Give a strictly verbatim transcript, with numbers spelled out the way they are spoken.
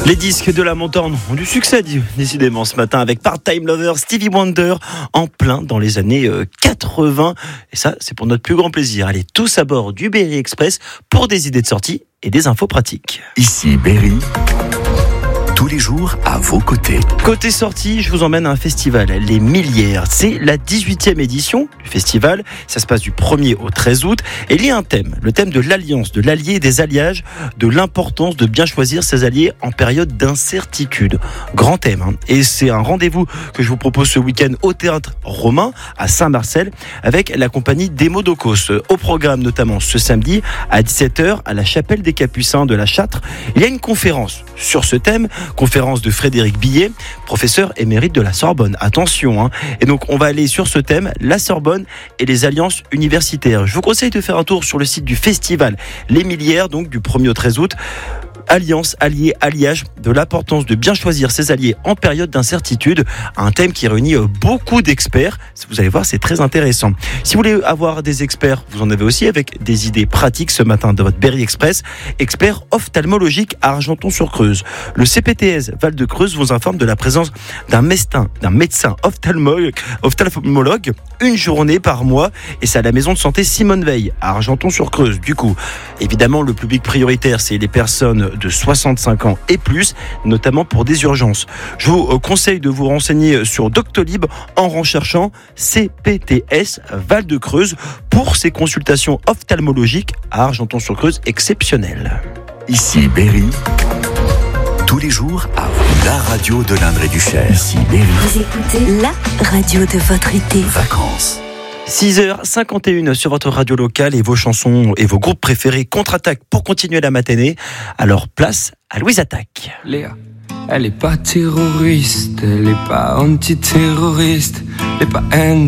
Les disques de la montagne ont du succès, décidément, ce matin, avec Part-Time Lover, Stevie Wonder, en plein dans les années quatre-vingts. Et ça, c'est pour notre plus grand plaisir. Allez, tous à bord du Berry Express pour des idées de sortie et des infos pratiques. Ici Berry, tous les jours à vos côtés. Côté sortie, je vous emmène à un festival, les Millières. C'est la dix-huitième édition du festival. Ça se passe du premier au treize août. Et il y a un thème, le thème de l'alliance, de l'allié et des alliages, de l'importance de bien choisir ses alliés en période d'incertitude. Grand thème, hein. Et c'est un rendez-vous que je vous propose ce week-end au Théâtre Romain à Saint-Marcel avec la compagnie Demodocos. Au programme notamment ce samedi à dix-sept heures à la chapelle des Capucins de la Châtre. Il y a une conférence sur ce thème. Conférence de Frédéric Billet, professeur émérite de la Sorbonne. Attention, hein. Et donc on va aller sur ce thème, la Sorbonne et les alliances universitaires. Je vous conseille de faire un tour sur le site du festival Les Millières, donc du premier au treize août. Alliance, alliés, alliage, de l'importance de bien choisir ses alliés en période d'incertitude. Un thème qui réunit beaucoup d'experts. Vous allez voir, c'est très intéressant. Si vous voulez avoir des experts, vous en avez aussi avec des idées pratiques ce matin de votre Berry Express. Expert ophtalmologique à Argenton-sur-Creuse. Le C P T S Val-de-Creuse vous informe de la présence d'un médecin, d'un médecin ophtalmologue, ophtalmologue une journée par mois. Et c'est à la maison de santé Simone Veil à Argenton-sur-Creuse. Du coup, évidemment, le public prioritaire, c'est les personnes de soixante-cinq ans et plus, notamment pour des urgences. Je vous conseille de vous renseigner sur Doctolib en recherchant C P T S Val-de-Creuse pour ces consultations ophtalmologiques à Argenton-sur-Creuse exceptionnelles. Ici Berry, tous les jours à la radio de l'Indre-et-du-Cher. Ici Berry. Vous écoutez la radio de votre été. Vacances. six heures cinquante et une sur votre radio locale et vos chansons et vos groupes préférés contre-attaque pour continuer la matinée. Alors place à Louise Attaque. Léa, elle est pas terroriste, elle est pas antiterroriste, elle est pas haine.